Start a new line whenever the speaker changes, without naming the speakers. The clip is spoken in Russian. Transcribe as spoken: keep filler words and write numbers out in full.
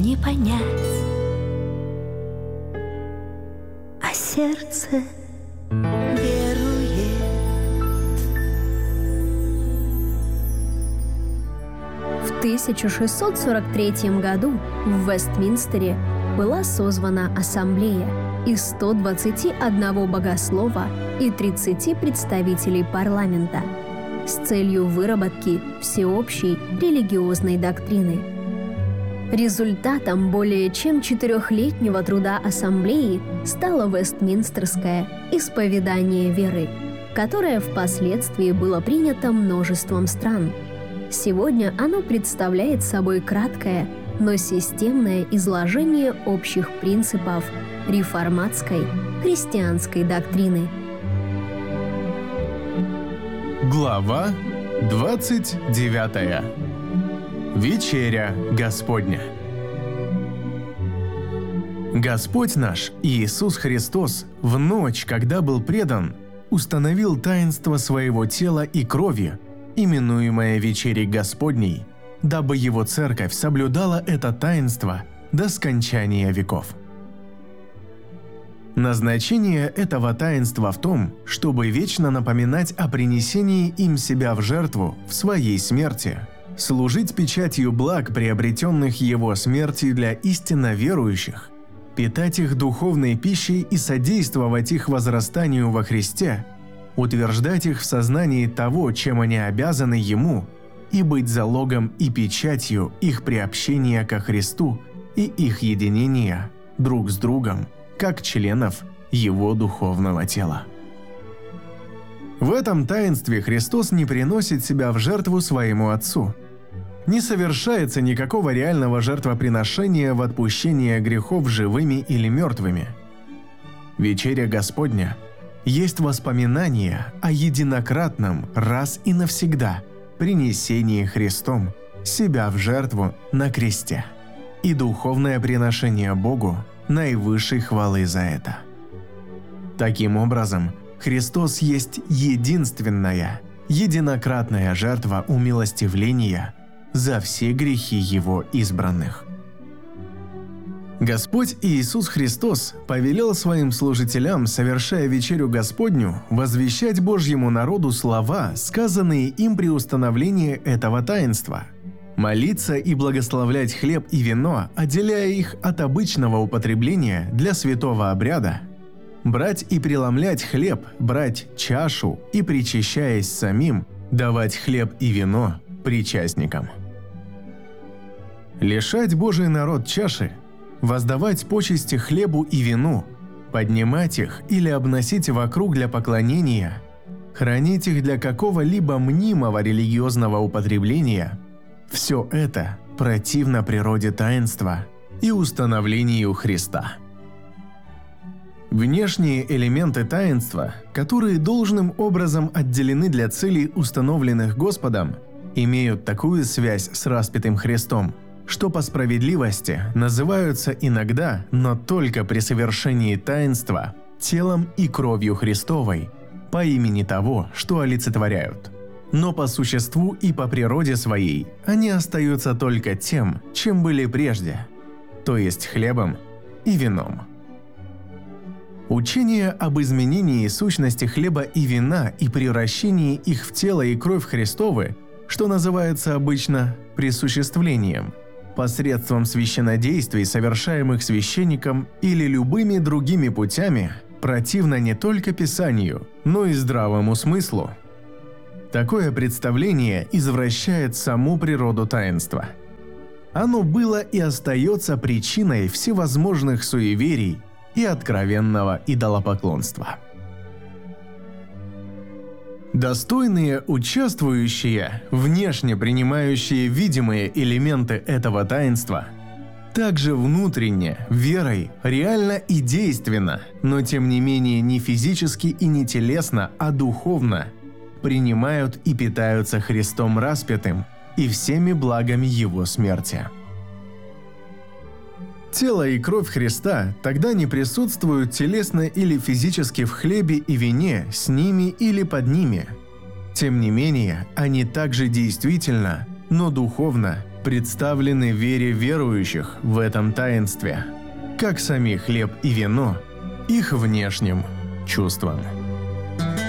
не понять, а сердце верует.
В тысяча шестьсот сорок третьем году в Вестминстере была созвана ассамблея из ста двадцати одного богослова и тридцати представителей парламента с целью выработки всеобщей религиозной доктрины. Результатом более чем четырехлетнего труда ассамблеи стало Вестминстерское исповедание веры, которое впоследствии было принято множеством стран. Сегодня оно представляет собой краткое, но системное изложение общих принципов реформатской христианской доктрины.
Глава двадцать девятая. Вечеря Господня. Господь наш Иисус Христос в ночь, когда был предан, установил таинство своего тела и крови, именуемое Вечерей Господней, дабы Его Церковь соблюдала это таинство до скончания веков. Назначение этого таинства в том, чтобы вечно напоминать о принесении им себя в жертву в своей смерти, служить печатью благ, приобретенных Его смертью для истинно верующих, питать их духовной пищей и содействовать их возрастанию во Христе, утверждать их в сознании того, чем они обязаны Ему, и быть залогом и печатью их приобщения ко Христу и их единения друг с другом, как членов Его духовного тела. В этом таинстве Христос не приносит себя в жертву своему Отцу. Не совершается никакого реального жертвоприношения в отпущение грехов живыми или мертвыми. Вечеря Господня есть воспоминание о единократном раз и навсегда принесении Христом себя в жертву на кресте и духовное приношение Богу наивысшей хвалы за это. Таким образом, Христос есть единственная, единократная жертва умилостивления за все грехи Его избранных. Господь Иисус Христос повелел своим служителям, совершая вечерю Господню, возвещать Божьему народу слова, сказанные им при установлении этого таинства, молиться и благословлять хлеб и вино, отделяя их от обычного употребления для святого обряда, брать и преломлять хлеб, брать чашу и, причащаясь самим, давать хлеб и вино причастникам. Лишать Божий народ чаши, воздавать почести хлебу и вину, поднимать их или обносить вокруг для поклонения, хранить их для какого-либо мнимого религиозного употребления – все это противно природе таинства и установлению Христа. Внешние элементы таинства, которые должным образом отделены для целей, установленных Господом, имеют такую связь с распятым Христом, что по справедливости называются иногда, но только при совершении таинства, телом и кровью Христовой, по имени того, что олицетворяют. Но по существу и по природе своей они остаются только тем, чем были прежде, то есть хлебом и вином. Учение об изменении сущности хлеба и вина и превращении их в тело и кровь Христовы, что называется обычно присуществлением, посредством священнодействий, совершаемых священником или любыми другими путями, противно не только Писанию, но и здравому смыслу. Такое представление извращает саму природу таинства. Оно было и остается причиной всевозможных суеверий и откровенного идолопоклонства. Достойные участвующие, внешне принимающие видимые элементы этого таинства, также внутренне, верой, реально и действенно, но тем не менее не физически и не телесно, а духовно, принимают и питаются Христом распятым и всеми благами Его смерти. Тело и кровь Христа тогда не присутствуют телесно или физически в хлебе и вине, с ними или под ними. Тем не менее, они также действительно, но духовно представлены вере верующих в этом таинстве, как сами хлеб и вино, их внешним чувствам.